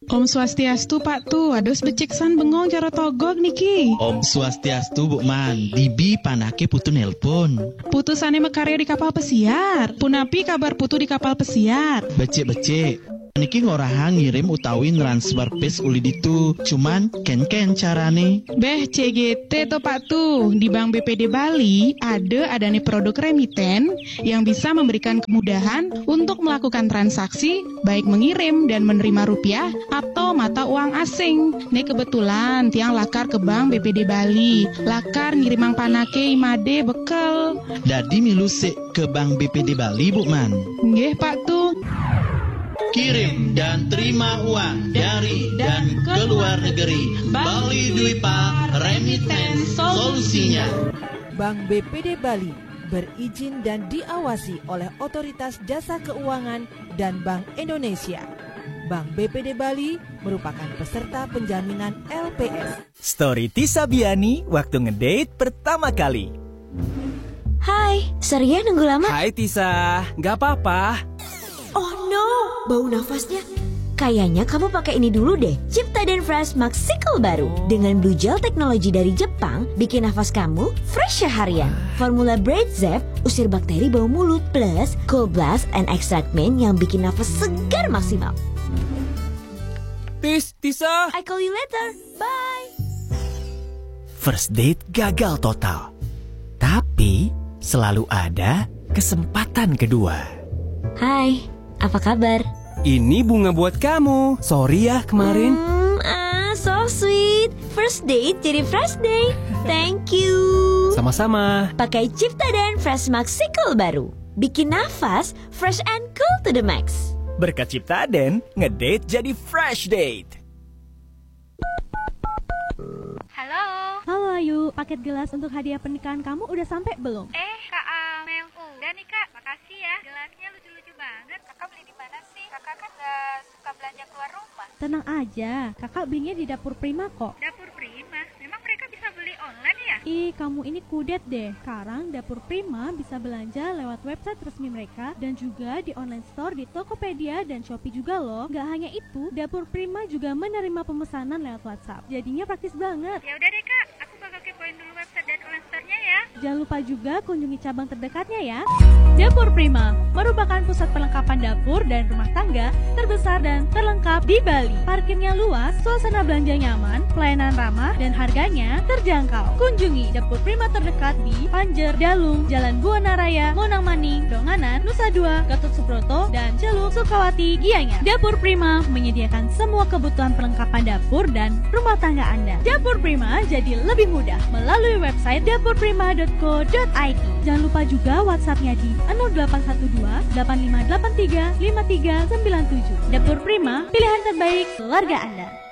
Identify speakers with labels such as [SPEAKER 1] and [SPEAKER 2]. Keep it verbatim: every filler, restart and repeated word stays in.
[SPEAKER 1] Om Swastiastu Pak Tu, ados beciksan bengong cara togog niki.
[SPEAKER 2] Om Swastiastu Bu Man, Bibi panake putu nelpon.
[SPEAKER 1] Putusane mekarya di kapal pesiar. Punapi kabar putu di kapal pesiar.
[SPEAKER 2] Becek-becek. Niki ngorahan ngirim utawi transfer pes uli ditu. Cuman ken-ken carane.
[SPEAKER 1] Beh C G T to Pak Tu, di Bank B P D Bali ada adane produk remiten yang bisa memberikan kemudahan untuk melakukan transaksi baik mengirim dan menerima rupiah atau mata uang asing. Nih kebetulan tiang lakar ke Bank B P D Bali, lakar ngirimang panake imade bekel.
[SPEAKER 2] Dadi milu se ke Bank B P D Bali Bu Man.
[SPEAKER 1] Nggih Pak Tu.
[SPEAKER 2] Kirim dan terima uang dari dan ke luar negeri. Bali Dwipa Remittance solusinya.
[SPEAKER 3] Bank B P D Bali berizin dan diawasi oleh Otoritas Jasa Keuangan dan Bank Indonesia. Bank B P D Bali merupakan peserta penjaminan L P S.
[SPEAKER 4] Story Tisa Biani waktu ngedate pertama kali.
[SPEAKER 5] Hai, sorry ya nunggu lama.
[SPEAKER 4] Hai Tisa, nggak apa-apa.
[SPEAKER 5] Oh no, bau nafasnya. Kayaknya kamu pakai ini dulu deh, Ciptaden Fresh Max Sickle baru. Dengan blue gel teknologi dari Jepang, bikin nafas kamu fresh seharian. Formula Braid Zep, usir bakteri bau mulut, plus Cold Blast and Extract Mint yang bikin nafas segar maksimal.
[SPEAKER 4] Tis, Tisa.
[SPEAKER 5] I call you later, bye.
[SPEAKER 4] First date gagal total. Tapi selalu ada kesempatan kedua.
[SPEAKER 5] Hai, apa kabar?
[SPEAKER 4] Ini bunga buat kamu. Sorry ya kemarin.
[SPEAKER 5] Hmm, ah, so sweet. First date jadi fresh day. Thank you.
[SPEAKER 4] Sama-sama.
[SPEAKER 5] Pakai Ciptaden Fresh Max Sickle baru. Bikin nafas fresh and cool to the max.
[SPEAKER 4] Berkat Ciptaden, ngedate jadi fresh date.
[SPEAKER 6] Halo.
[SPEAKER 7] Halo Ayu, paket gelas untuk hadiah pernikahan kamu udah sampai belum?
[SPEAKER 6] Eh, Kak Amel. Udah nih Kak, makasih ya. Gelasnya lucu-lucu banget. Kakak beli di mana sih? Kakak kan gak suka belanja keluar rumah.
[SPEAKER 7] Tenang aja, kakak belinya di Dapur Prima kok.
[SPEAKER 6] Dapur Prima? Memang mereka bisa beli online ya?
[SPEAKER 7] Ih, kamu ini kudet deh. Sekarang Dapur Prima bisa belanja lewat website resmi mereka dan juga di online store di Tokopedia dan Shopee juga loh. Gak hanya itu, Dapur Prima juga menerima pemesanan lewat WhatsApp. Jadinya praktis banget.
[SPEAKER 6] Ya udah deh Kak, aku bakal kepoin dulu website dan online store-nya ya.
[SPEAKER 7] Jangan lupa juga kunjungi cabang terdekatnya ya. Dapur Prima merupakan pusat perlengkapan dapur dan rumah tangga terbesar dan terlengkap di Bali. Parkirnya luas, suasana belanja nyaman, pelayanan ramah, dan harganya terjangkau. Kunjungi Dapur Prima terdekat di Panjer, Dalung, Jalan Buana Raya, Monang Maning, Donganan, Nusa Dua, Gatot Subroto, dan Celuk, Sukawati, Gianyar. Dapur Prima menyediakan semua kebutuhan perlengkapan dapur dan rumah tangga Anda. Dapur Prima jadi lebih mudah melalui website dapur prima dot co dot i d. Jangan lupa juga WhatsApp-nya di nol delapan satu dua delapan lima delapan tiga lima tiga sembilan tujuh. Dapur Prima, pilihan terbaik keluarga Anda.